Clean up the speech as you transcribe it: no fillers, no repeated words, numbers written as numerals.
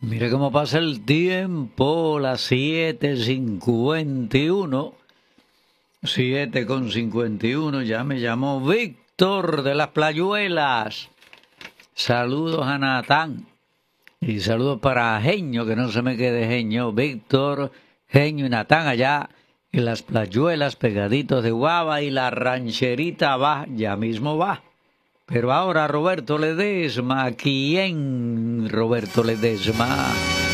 Mire cómo pasa el tiempo, las 7:51. 7:51, ya me llamó Víctor de las Playuelas. Saludos a Natán. Y saludos para Jeño, que no se me quede Jeño. Víctor, Jeño y Natán allá en las Playuelas, pegaditos de Guava, y la rancherita va, ya mismo va. Pero ahora Roberto Ledesma, ¿quién? Roberto Ledesma.